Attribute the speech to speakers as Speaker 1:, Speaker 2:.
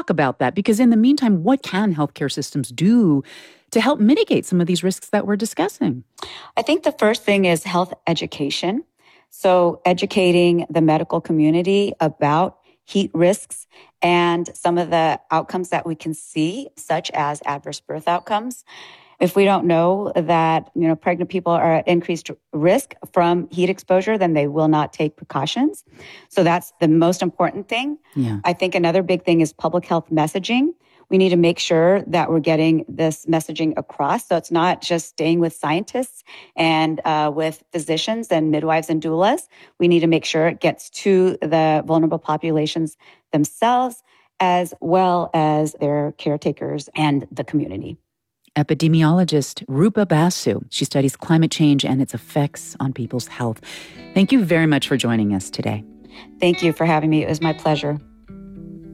Speaker 1: talk about that, because in the meantime, what can healthcare systems do to help mitigate some of these risks that we're discussing?
Speaker 2: I think the first thing is health education. So educating the medical community about heat risks and some of the outcomes that we can see, such as adverse birth outcomes. If we don't know that, pregnant people are at increased risk from heat exposure, then they will not take precautions. So that's the most important thing.
Speaker 1: Yeah.
Speaker 2: I think another big thing is public health messaging. We need to make sure that we're getting this messaging across. So it's not just staying with scientists and with physicians and midwives and doulas. We need to make sure it gets to the vulnerable populations themselves, as well as their caretakers and the community.
Speaker 1: Epidemiologist Rupa Basu. She studies climate change and its effects on people's health. Thank you very much for joining us today.
Speaker 2: Thank you for having me. It was my pleasure.